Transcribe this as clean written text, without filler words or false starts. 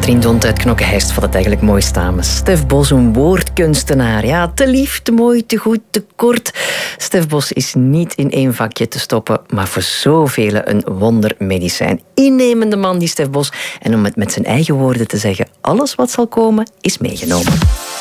Katrien Dont uit Knokke-Heist vat het eigenlijk mooi samen. Stef Bos, een woordkunstenaar. Ja, te lief, te mooi, te goed, te kort. Stef Bos is niet in één vakje te stoppen, maar voor zoveel een wondermedicijn. Innemende man, die Stef Bos. En om het met zijn eigen woorden te zeggen, alles wat zal komen, is meegenomen.